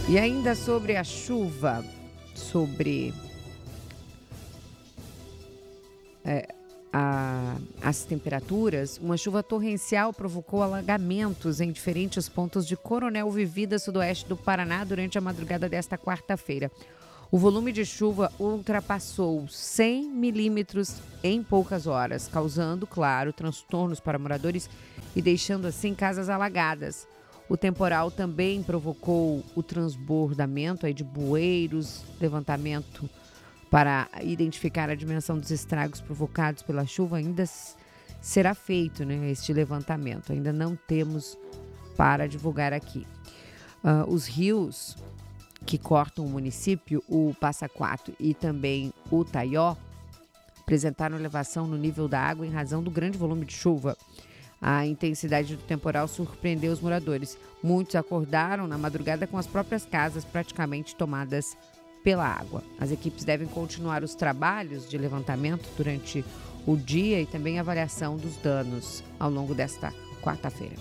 E ainda sobre a chuva, sobre as temperaturas, uma chuva torrencial provocou alagamentos em diferentes pontos de Coronel Vivida, sudoeste do Paraná, durante a madrugada desta quarta-feira. O volume de chuva ultrapassou 100 milímetros em poucas horas, causando, claro, transtornos para moradores e deixando assim casas alagadas. O temporal também provocou o transbordamento de bueiros, levantamento para identificar a dimensão dos estragos provocados pela chuva. Ainda será feito, este levantamento. Ainda não temos para divulgar aqui. Os rios que cortam o município, o Passa Quatro e também o Taió, apresentaram elevação no nível da água em razão do grande volume de chuva. A intensidade do temporal surpreendeu os moradores. Muitos acordaram na madrugada com as próprias casas praticamente tomadas pela água. As equipes devem continuar os trabalhos de levantamento durante o dia e também avaliação dos danos ao longo desta quarta-feira.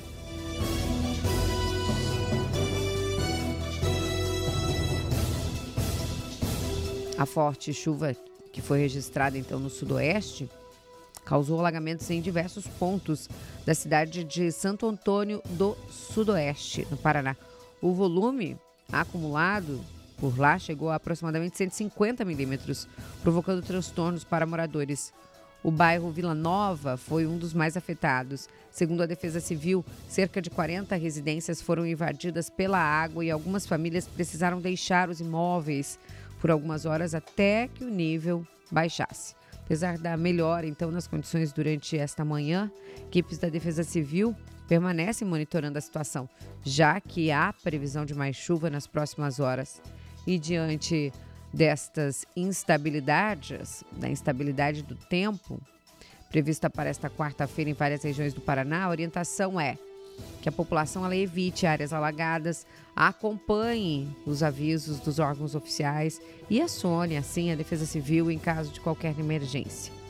A forte chuva que foi registrada então no sudoeste causou alagamentos em diversos pontos da cidade de Santo Antônio do Sudoeste, no Paraná. O volume acumulado por lá chegou a aproximadamente 150 milímetros, provocando transtornos para moradores. O bairro Vila Nova foi um dos mais afetados. Segundo a Defesa Civil, cerca de 40 residências foram invadidas pela água e algumas famílias precisaram deixar os imóveis por algumas horas até que o nível baixasse. Apesar da melhora, então, nas condições durante esta manhã, equipes da Defesa Civil permanecem monitorando a situação, já que há previsão de mais chuva nas próximas horas. E diante destas instabilidades, da instabilidade do tempo, prevista para esta quarta-feira em várias regiões do Paraná, a orientação é que a população ela evite áreas alagadas, acompanhe os avisos dos órgãos oficiais e acione, assim, a Defesa Civil em caso de qualquer emergência.